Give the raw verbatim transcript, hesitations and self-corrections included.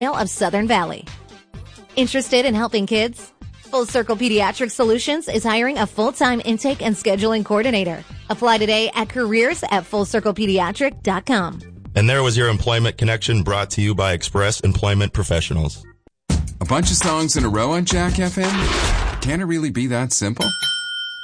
of Southern Valley. Interested in helping kids? Full Circle Pediatric Solutions is hiring a full-time intake and scheduling coordinator. Apply today at careers at full circle pediatric dot com. And there was your Employment Connection, brought to you by Express Employment Professionals. A bunch of songs in a row on Jack F M? Can it really be that simple?